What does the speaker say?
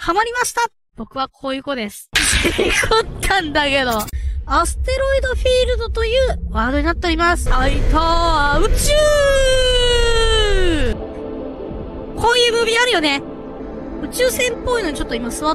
ハマりました。僕はこういう子です。事故ったんだけど。アステロイドフィールドというワードになっております。はいたー、宇宙こういうムービーあるよね。宇宙船っぽいのにちょっと今座っ